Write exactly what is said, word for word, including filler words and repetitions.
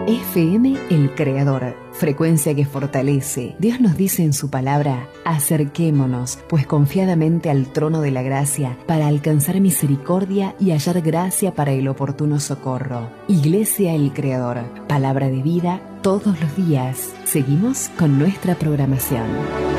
F M El Creador, frecuencia que fortalece. Dios nos dice en su palabra: acerquémonos, pues confiadamente al trono de la gracia, para alcanzar misericordia y hallar gracia para el oportuno socorro. Iglesia El Creador, palabra de vida todos los días. Seguimos con nuestra programación.